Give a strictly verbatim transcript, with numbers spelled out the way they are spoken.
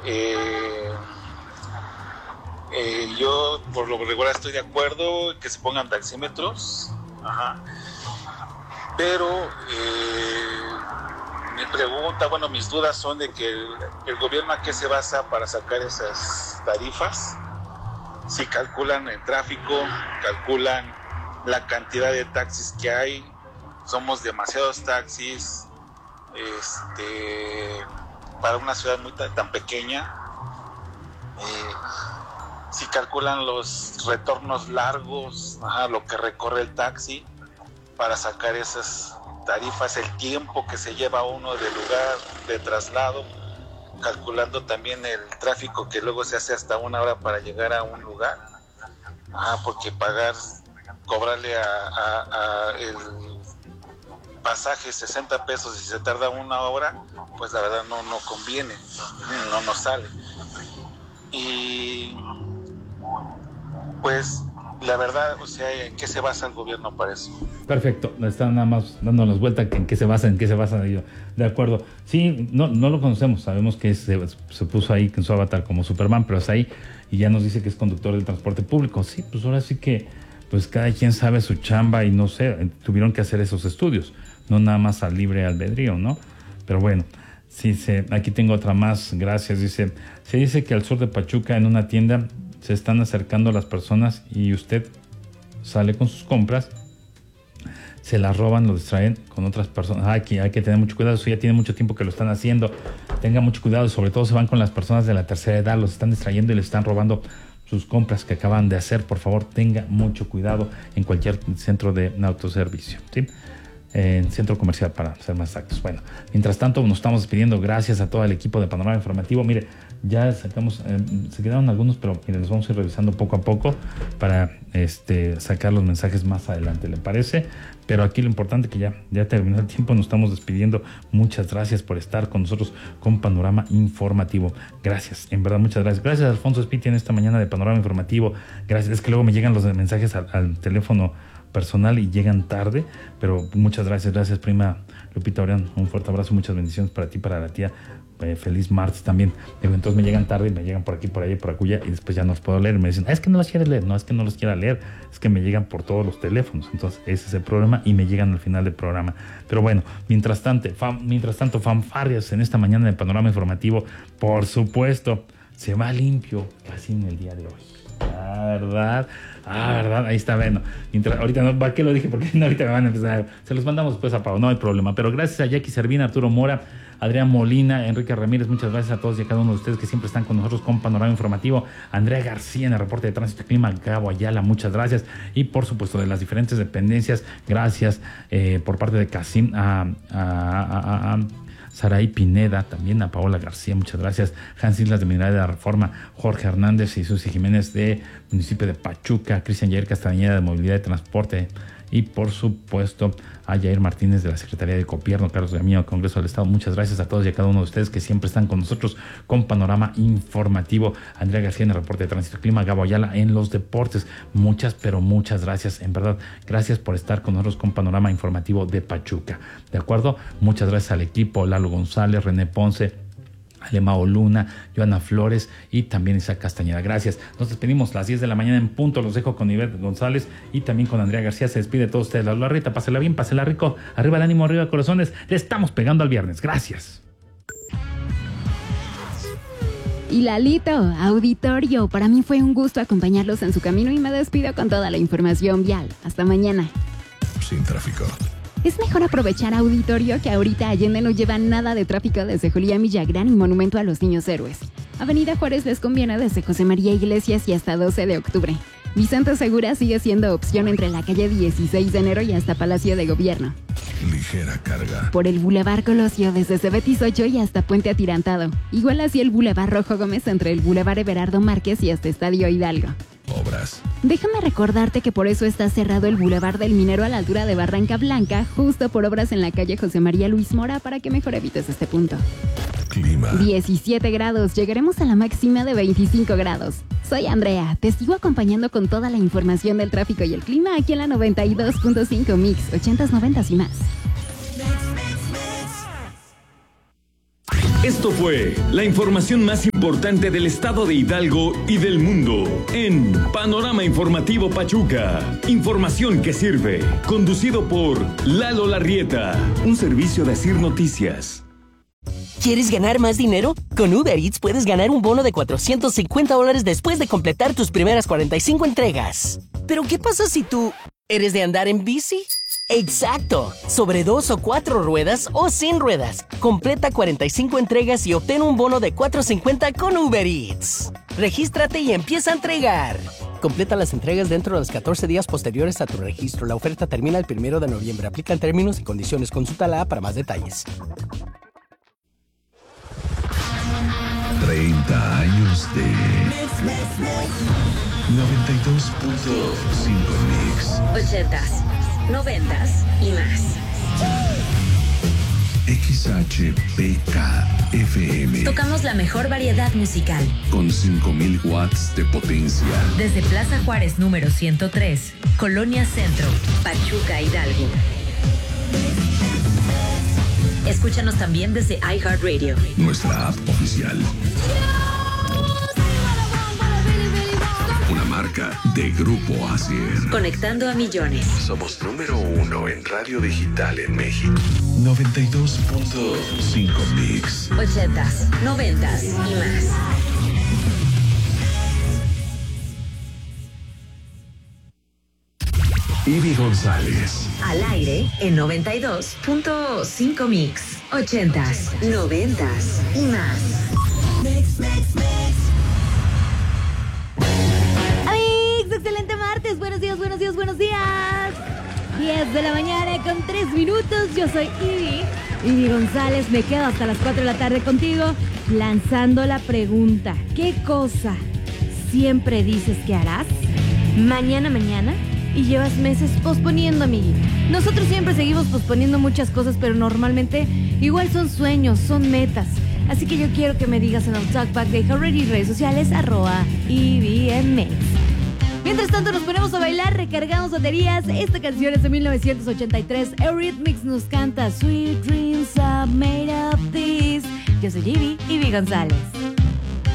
Eh, eh, yo por lo regular estoy de acuerdo que se pongan taxímetros, ajá, pero eh, mi pregunta, bueno, mis dudas son de que el, el gobierno a qué se basa para sacar esas tarifas. Si calculan el tráfico, calculan la cantidad de taxis que hay, somos demasiados taxis, este, para una ciudad muy tan, tan pequeña. Eh, si calculan los retornos largos, ajá, lo que recorre el taxi para sacar esas tarifas, el tiempo que se lleva uno del lugar de traslado, calculando también el tráfico que luego se hace hasta una hora para llegar a un lugar, ah, porque pagar, cobrarle a, a, a el pasaje sesenta pesos y se tarda una hora, pues la verdad no, no conviene, no nos sale. Y pues la verdad, o sea, ¿en qué se basa el gobierno para eso? Perfecto, están nada más dándonos vuelta en qué se basa, en qué se basa. De acuerdo. Sí, no, no lo conocemos, sabemos que se, se puso ahí en su avatar como Superman, pero es ahí y ya nos dice que es conductor del transporte público. Sí, pues ahora sí que pues cada quien sabe su chamba y no sé, tuvieron que hacer esos estudios, no nada más al libre albedrío, ¿no? Pero bueno, sí, se, aquí tengo otra más, gracias, dice, se dice que al sur de Pachuca en una tienda se están acercando las personas y usted sale con sus compras, se las roban, lo distraen con otras personas. Hay que, hay que tener mucho cuidado, eso ya tiene mucho tiempo que lo están haciendo. Tenga mucho cuidado, sobre todo se van con las personas de la tercera edad, los están distrayendo y les están robando sus compras que acaban de hacer. Por favor, tenga mucho cuidado en cualquier centro de autoservicio, ¿sí? En centro comercial, para ser más exactos. Bueno, mientras tanto nos estamos despidiendo. Gracias a todo el equipo de Panorama Informativo. Mire, ya sacamos, eh, se quedaron algunos, pero mire, los vamos a ir revisando poco a poco para este, sacar los mensajes más adelante, ¿le parece? Pero aquí lo importante que ya, ya terminó el tiempo, nos estamos despidiendo. Muchas gracias por estar con nosotros con Panorama Informativo. Gracias, en verdad, muchas gracias. Gracias a Alfonso Spiti en esta mañana de Panorama Informativo. Gracias, es que luego me llegan los mensajes al, al teléfono personal y llegan tarde, pero muchas gracias, gracias prima Lupita Orián, un fuerte abrazo, muchas bendiciones para ti, para la tía, eh, feliz martes también. Digo, entonces me llegan tarde y me llegan por aquí, por allá, por acuya y después ya no los puedo leer, me dicen, ah, es que no los quieres leer, no es que no los quiera leer, es que me llegan por todos los teléfonos, entonces ese es el problema y me llegan al final del programa. Pero bueno, mientras tanto, fam, mientras tanto fanfarrias en esta mañana del Panorama Informativo, por supuesto, se va limpio casi en el día de hoy. Ah, ¿verdad? Ah, ¿verdad? Ahí está, bueno. Mientras, ahorita no, ¿para qué lo dije? Porque no, ahorita me van a empezar. Se los mandamos después a Pau, no hay problema. Pero gracias a Jackie Servina, Arturo Mora, Adrián Molina, Enrique Ramírez, muchas gracias a todos y a cada uno de ustedes que siempre están con nosotros con Panorama Informativo. Andrea García en el reporte de tránsito y clima, Gabo Ayala, muchas gracias. Y por supuesto de las diferentes dependencias, gracias eh, por parte de Casim a, a, a, a, a Saraí Pineda, también a Paola García, muchas gracias. Hans Islas de Mineral de la Reforma, Jorge Hernández y Susi Jiménez de municipio de Pachuca, Cristian Jair Castañeda de Movilidad y Transporte y por supuesto a Jair Martínez de la Secretaría de Gobierno, Carlos Gamillo, Congreso del Estado. Muchas gracias a todos y a cada uno de ustedes que siempre están con nosotros con Panorama Informativo. Andrea García en el reporte de tránsito y clima, Gabo Ayala en los deportes. Muchas, pero muchas gracias, en verdad, gracias por estar con nosotros con Panorama Informativo de Pachuca. ¿De acuerdo? Muchas gracias al equipo, Lalo González, René Ponce, Alemao Luna, Joana Flores y también Isaac Castañeda. Gracias. Nos despedimos a las diez de la mañana en punto. Los dejo con Ivette González y también con Andrea García. Se despide de todos ustedes. La Rita, pásela bien, pásela rico. Arriba el ánimo, arriba corazones. Le estamos pegando al viernes. Gracias. Y Lalito, auditorio, para mí fue un gusto acompañarlos en su camino y me despido con toda la información vial. Hasta mañana. Sin tráfico. Es mejor aprovechar, auditorio, que ahorita Allende no lleva nada de tráfico desde Julián Villagrán y Monumento a los Niños Héroes. Avenida Juárez les conviene desde José María Iglesias y hasta doce de octubre. Vicente Segura sigue siendo opción entre la calle dieciséis de enero y hasta Palacio de Gobierno. Ligera carga. Por el Boulevard Colosio desde Cebetis ocho y hasta Puente Atirantado. Igual así el Boulevard Rojo Gómez entre el Boulevard Everardo Márquez y hasta Estadio Hidalgo. Obras. Déjame recordarte que por eso está cerrado el Boulevard del Minero a la altura de Barranca Blanca, justo por obras en la calle José María Luis Mora, para que mejor evites este punto. Clima. diecisiete grados, llegaremos a la máxima de veinticinco grados. Soy Andrea, te sigo acompañando con toda la información del tráfico y el clima aquí en la noventa y dos punto cinco Mix, ochentas, noventas y más. Esto fue la información más importante del estado de Hidalgo y del mundo en Panorama Informativo Pachuca. Información que sirve. Conducido por Lalo Larrieta. Un servicio de Asir Noticias. ¿Quieres ganar más dinero? Con Uber Eats puedes ganar un bono de cuatrocientos cincuenta dólares después de completar tus primeras cuarenta y cinco entregas. ¿Pero qué pasa si tú eres de andar en bici? ¡Exacto! Sobre dos o cuatro ruedas o sin ruedas. Completa cuarenta y cinco entregas y obtén un bono de cuatrocientos cincuenta con Uber Eats. Regístrate y empieza a entregar. Completa las entregas dentro de los catorce días posteriores a tu registro. La oferta termina el primero de noviembre. Aplican términos y condiciones. Consulta la A para más detalles. treinta años de noventa y dos punto cinco Mix. ochentas, noventas y más. X H P K F M. Tocamos la mejor variedad musical. Con cinco mil watts de potencia. Desde Plaza Juárez número ciento tres, Colonia Centro, Pachuca, Hidalgo. Escúchanos también desde iHeartRadio. Nuestra app oficial. Una marca de Grupo Asier. Conectando a millones. Somos número uno en radio digital en México. noventa y dos punto cinco Mix. ochentas, noventas y más. Ivy González. Al aire en noventa y dos punto cinco Mix. ochentas, noventas y más. Mix, mix, mix. Amigos, excelente martes. Buenos días, buenos días, buenos días. diez de la mañana con tres minutos. Yo soy Ivy. Ivy González. Me quedo hasta las cuatro de la tarde contigo, lanzando la pregunta: ¿qué cosa siempre dices que harás mañana, mañana? Y llevas meses posponiendo, amiguita. Nosotros siempre seguimos posponiendo muchas cosas, pero normalmente igual son sueños, son metas. Así que yo quiero que me digas en el talkback de iHeartRadio y redes sociales, arroba I B M X. Mientras tanto nos ponemos a bailar, recargamos baterías. Esta canción es de mil novecientos ochenta y tres. Eurythmics nos canta Sweet Dreams Are Made of This. Yo soy Ivy, Ivy González.